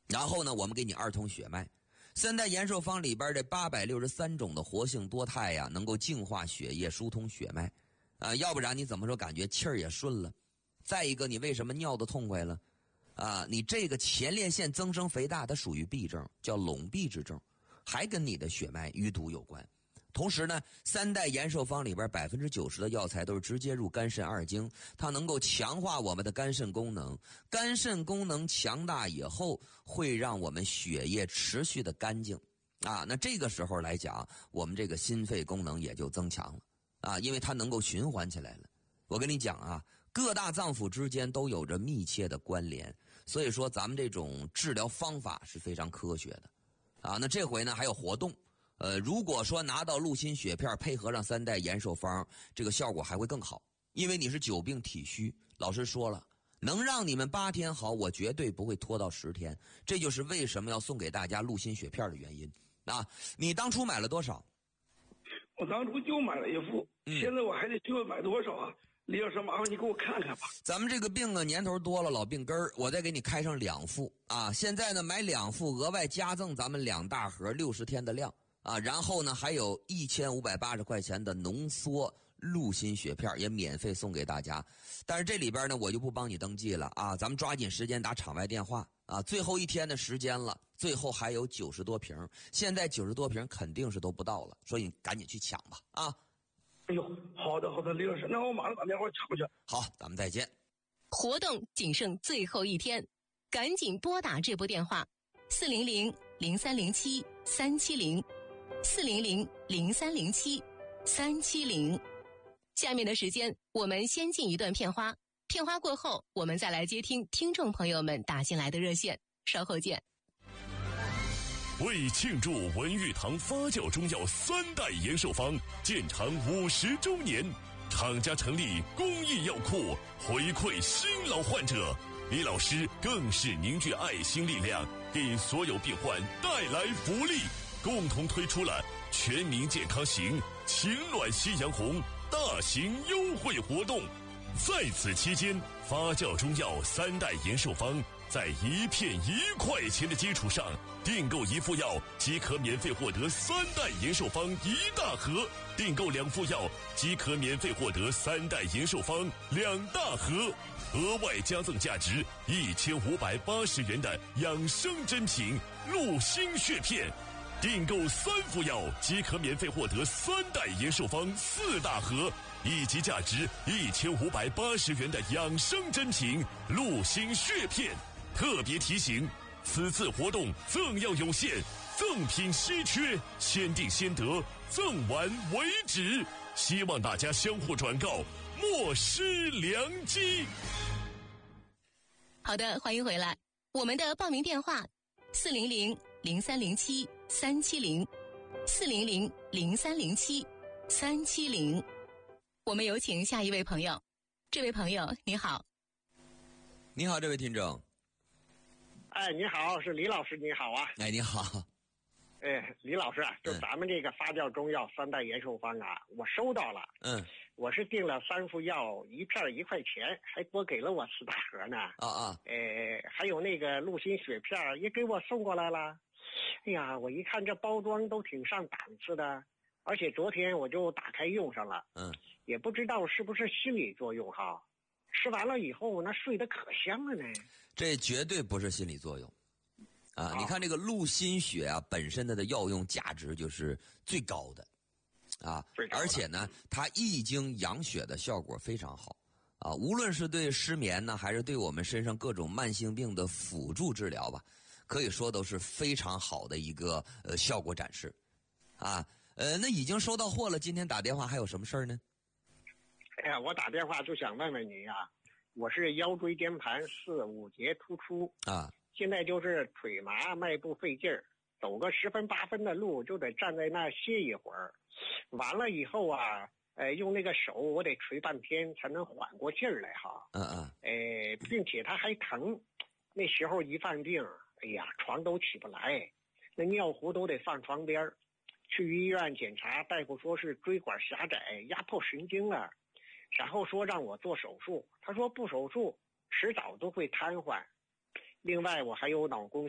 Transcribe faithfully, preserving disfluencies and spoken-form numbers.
然后呢，我们给你二通血脉。三代延寿方里边这八百六十三种的活性多肽呀，能够净化血液，疏通血脉，啊，要不然你怎么说感觉气儿也顺了？再一个，你为什么尿得痛快了？啊，你这个前列腺增生肥大，它属于痹症，叫拢闭之症，还跟你的血脉淤堵有关。同时呢，三代延寿方里边百分之九十的药材都是直接入肝肾二经，它能够强化我们的肝肾功能。肝肾功能强大以后，会让我们血液持续的干净啊。那这个时候来讲，我们这个心肺功能也就增强了啊，因为它能够循环起来了。我跟你讲啊，各大脏腑之间都有着密切的关联，所以说咱们这种治疗方法是非常科学的啊。那这回呢还有活动。呃，如果说拿到鹿心血片配合上三代延寿方，这个效果还会更好，因为你是久病体虚。老师说了，能让你们八天好，我绝对不会拖到十天。这就是为什么要送给大家鹿心血片的原因啊！你当初买了多少？ 我当初就买了一副，嗯、现在我还得就买多少啊？李老师，麻烦你给我看看吧。 咱们这个病啊，年头多了，老病根儿，我再给你开上两副啊！现在呢，买两副，额外加赠咱们两大盒六十天的量。啊，然后呢，还有一千五百八十块钱的浓缩鹿心血片也免费送给大家。但是这里边呢，我就不帮你登记了啊，咱们抓紧时间打场外电话啊，最后一天的时间了，最后还有九十多瓶，现在九十多瓶肯定是都不到了，所以你赶紧去抢吧啊！ 哎呦，好的好的，李老师，那我马上打电话抢去。 好，咱们再见。 活动仅剩最后一天，赶紧拨打这部电话：四零零零三零七三七零。四零零零三零七三七零。下面的时间，我们先进一段片花，片花过后，我们再来接听听众朋友们打进来的热线。稍后见。 为庆祝文玉堂发酵中药三代延寿方建厂五十周年，厂家成立公益药库，回馈新老患者。李老师更是凝聚爱心力量，给所有病患带来福利。共同推出了全民健康行情暖夕阳红大型优惠活动，在此期间，发酵中药三代延寿方在一片一块钱的基础上，订购一副药即可免费获得三代延寿方一大盒，订购两副药即可免费获得三代延寿方两大盒，额外加赠价值一千五百八十元的养生珍品鹿心血片。订购三副药即可免费获得三代延寿方四大盒，以及价值一千五百八十元的养生珍品鹿心血片。特别提醒，此次活动赠药有限，赠品稀缺，先订先得，赠完为止。希望大家相互转告，莫失良机。 好的，欢迎回来。我们的报名电话：四零零零三零七三七零，四零零零三零七三七零。我们有请下一位朋友。这位朋友，你好。 你好，这位听众。 哎，你好，是李老师，你好啊。 哎，你好。 哎，李老师，就咱们这个发酵中药三代延寿方啊，嗯、我收到了。 嗯。 我是订了三副药，一片一块钱，还多给了我四大盒呢。 啊啊。 哎，还有那个鹿心血片也给我送过来了。哎呀，我一看这包装都挺上档次的，而且昨天我就打开用上了。 嗯。 也不知道是不是心理作用哈。吃完了以后，那睡得可香了呢。 这绝对不是心理作用，啊！你看这个鹿心血啊，本身它的药用价值就是最高的，啊，而且呢，它益精养血的效果非常好，啊，无论是对失眠呢，还是对我们身上各种慢性病的辅助治疗吧，可以说都是非常好的一个呃效果展示，啊，呃，那已经收到货了，今天打电话还有什么事儿呢？ 哎呀，我打电话就想问问您啊，我是腰椎间盘四五节突出啊， 现在就是腿麻，迈步费劲儿，走个十分八分的路就得站在那歇一会儿，完了以后啊，呃，用那个手我得捶半天才能缓过劲儿来哈。 嗯嗯。 呃，并且它还疼，那时候一犯病，哎呀，床都起不来，那尿壶都得放床边。去医院检查，大夫说是椎管狭窄，压迫神经了。然后说让我做手术，他说不手术迟早都会瘫痪。另外我还有脑供